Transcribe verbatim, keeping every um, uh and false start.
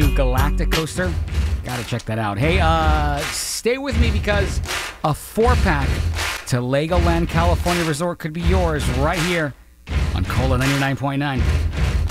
new Galactic coaster. Gotta check that out. Hey, uh, stay with me because a four-pack to Legoland California Resort could be yours right here on Cola ninety-nine point nine.